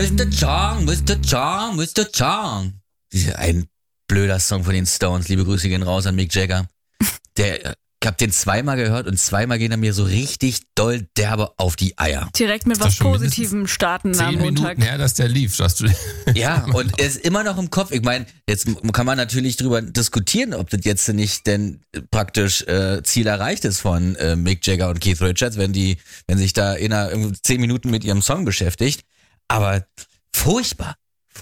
Mr. Chong, Mr. Chong, Mr. Chong. Ein blöder Song von den Stones. Liebe Grüße gehen raus an Mick Jagger. Ich hab den zweimal gehört und zweimal gehen er mir so richtig doll derbe auf die Eier. Direkt mit was Positivem starten am 10 Montag. Minuten her, dass der lief. Hast du Ja, und er ist immer noch im Kopf. Ich meine, jetzt kann man natürlich drüber diskutieren, ob das jetzt nicht denn praktisch Ziel erreicht ist von Mick Jagger und Keith Richards, wenn sich da inner 10 Minuten mit ihrem Song beschäftigt. Aber furchtbar.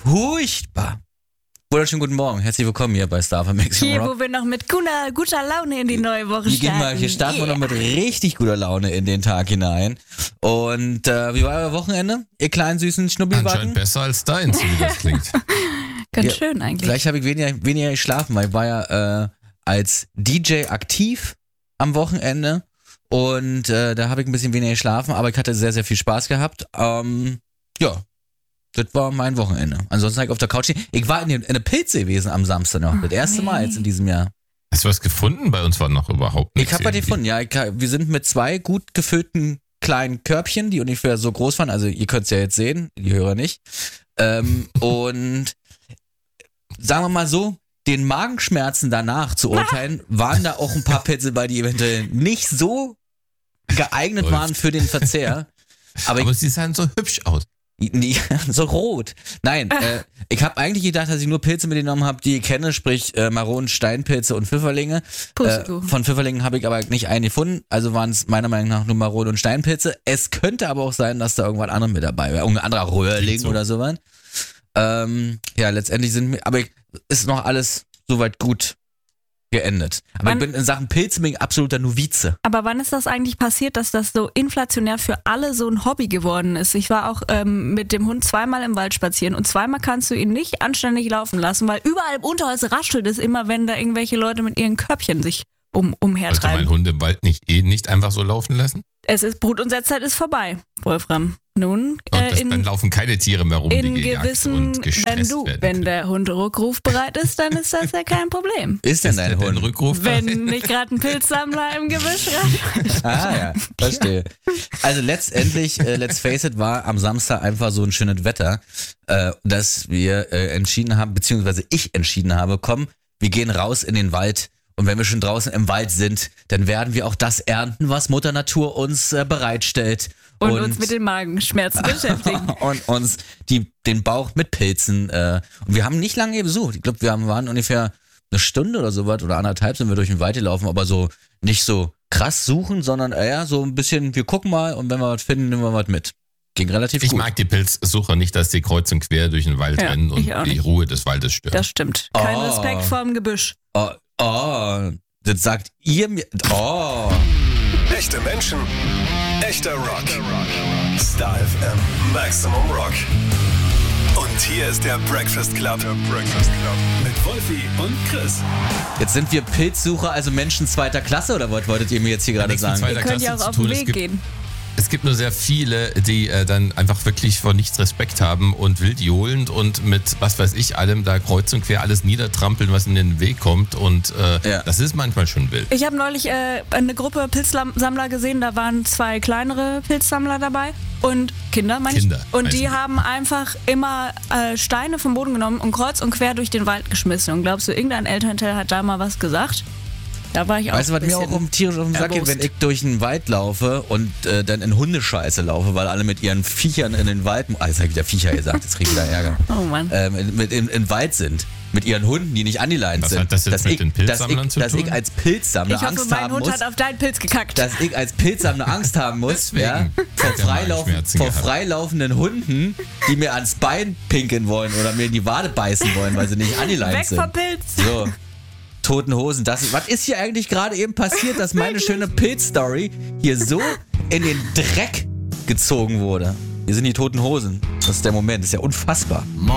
Wunderschönen guten Morgen. Herzlich willkommen hier bei Star von Maximum Hier, Rock. wo wir noch mit guter Laune in die neue Woche starten. Hier starten wir noch mit richtig guter Laune in den Tag hinein. Und wie war euer Wochenende, ihr kleinen süßen Schnubbelbacken? Anscheinend besser als deins, wie das klingt. Ganz schön eigentlich. Vielleicht habe ich weniger geschlafen, weil ich war ja als DJ aktiv am Wochenende und da habe ich ein bisschen weniger geschlafen, aber ich hatte sehr, sehr viel Spaß gehabt. Ja, das war mein Wochenende. Ansonsten habe ich auf der Couch stehen. Ich war in der Pilze gewesen am Samstag noch. Das erste Mal jetzt in diesem Jahr. Hast du was gefunden? Bei uns war noch überhaupt nichts. Ich habe was gefunden, ja. Wir sind mit 2 gut gefüllten kleinen Körbchen, die ungefähr so groß waren. Also ihr könnt es ja jetzt sehen, die Hörer nicht. Und sagen wir mal so, den Magenschmerzen danach zu urteilen, waren da auch ein paar Pilze bei, die eventuell nicht so geeignet waren für den Verzehr. Aber sie sahen so hübsch aus. So rot. Nein, ich habe eigentlich gedacht, dass ich nur Pilze mitgenommen habe, die ich kenne, sprich Maronen, Steinpilze und Pfifferlinge. Von Pfifferlingen habe ich aber nicht einen gefunden, also waren es meiner Meinung nach nur Maronen und Steinpilze. Es könnte aber auch sein, dass da irgendwas anderes mit dabei wäre, irgendein anderer Röhrling oder sowas. Ja, letztendlich aber ist noch alles soweit gut geendet. Aber ich bin in Sachen Pilze bin ich absoluter Novize. Aber wann ist das eigentlich passiert, dass das so inflationär für alle so ein Hobby geworden ist? Ich war auch mit dem Hund 2-mal im Wald spazieren und 2-mal kannst du ihn nicht anständig laufen lassen, weil überall im Unterholz raschelt es immer, wenn da irgendwelche Leute mit ihren Körbchen sich umhertreiben. Sollte mein Hund im Wald nicht einfach so laufen lassen? Brut- und Setzzeit ist vorbei, Wolfram. Nun, dann laufen keine Tiere mehr rum, die in gejagt gewissen, und gestresst werden. wenn der Hund rückrufbereit ist, dann ist das ja kein Problem. Ist denn dein Hund? Rückruf? Wenn nicht gerade ein Pilzsammler im Gebüsch rennt. Ja, verstehe. Also letztendlich, let's face it, war am Samstag einfach so ein schönes Wetter, dass wir entschieden haben, beziehungsweise ich entschieden habe, komm, wir gehen raus in den Wald. Und wenn wir schon draußen im Wald sind, dann werden wir auch das ernten, was Mutter Natur uns bereitstellt. Und uns mit den Magenschmerzen beschäftigen. Und uns den Bauch mit Pilzen. Und wir haben nicht lange besucht. Ich glaube, wir waren ungefähr eine Stunde oder sowas oder 1,5 sind wir durch den Wald gelaufen, aber so nicht so krass suchen, sondern eher so ein bisschen, wir gucken mal und wenn wir was finden, nehmen wir was mit. Ging relativ gut. Ich mag die Pilzsucher nicht, dass die kreuz und quer durch den Wald rennen und die Ruhe des Waldes stören. Das stimmt. Kein Respekt vor dem Gebüsch. Das sagt ihr mir. Echte Menschen, echter Rock. Star FM, Maximum Rock. Und hier ist der Breakfast Club. Mit Wolfi und Chris. Jetzt sind wir Pilzsucher, also Menschen 2. Klasse, oder was wolltet ihr mir jetzt hier gerade sagen? Ihr könnt ja auch auf den Weg gehen. Es gibt nur sehr viele, die dann einfach wirklich vor nichts Respekt haben und wild johlend und mit, was weiß ich, allem da kreuz und quer alles niedertrampeln, was in den Weg kommt und das ist manchmal schon wild. Ich habe neulich eine Gruppe Pilzsammler gesehen, da waren 2 kleinere Pilzsammler dabei und Kinder, meine ich. Und die haben einfach immer Steine vom Boden genommen und kreuz und quer durch den Wald geschmissen. Und glaubst du, irgendein Elternteil hat da mal was gesagt? Da war ich auch. Weißt du, was mir auch tierisch auf den Sack geht, wenn ich durch den Wald laufe und dann in Hundescheiße laufe, weil alle mit ihren Viechern in den Wald, jetzt habe ich wieder Viecher gesagt, jetzt krieg ich wieder Ärger. Oh Mann. Im Wald sind. Mit ihren Hunden, die nicht angeleint sind. Was hat das jetzt mit den Pilzsammlern zu tun? Dass ich als Pilzsammler Angst haben muss. Mein Hund hat auf deinen Pilz gekackt. Dass ich als Pilzsammler Angst haben muss, vor freilaufenden Hunden, die mir ans Bein pinkeln wollen oder mir in die Wade beißen wollen, weil sie nicht angeleint sind. Weg vom Pilz. So. Toten Hosen. Was ist hier eigentlich gerade eben passiert, dass meine schöne Pilz-Story hier so in den Dreck gezogen wurde? Hier sind die Toten Hosen. Das ist der Moment. Das ist ja unfassbar.